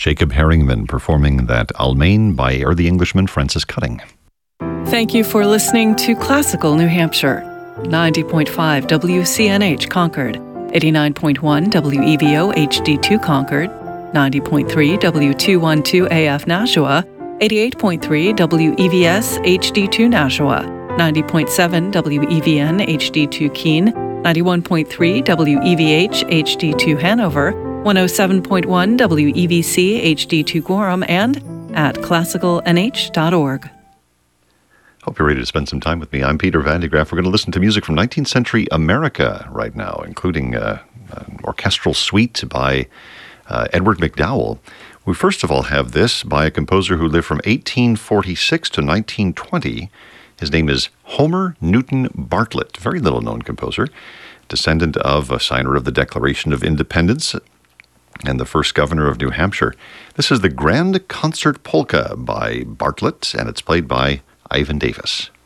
Jacob Herringman performing that Almain by Air the Englishman Francis Cutting. Thank you for listening to Classical New Hampshire. 90.5 WCNH Concord, 89.1 WEVO HD2 Concord, 90.3 W212 AF Nashua, 88.3 WEVS HD2 Nashua, 90.7 WEVN HD2 Keene, 91.3 WEVH HD2 Hanover, 107.1 WEVC HD2 Gorham, and at classicalnh.org. Hope you're ready to spend some time with me. I'm Peter Van de Graaff. We're going to listen to music from 19th century America right now, including an orchestral suite by Edward McDowell. We first of all have this by a composer who lived from 1846 to 1920. His name is Homer Newton Bartlett, very little-known composer, descendant of a signer of the Declaration of Independence and the first governor of New Hampshire. This is the Grand Concert Polka by Bartlett, and it's played by Ivan Davis.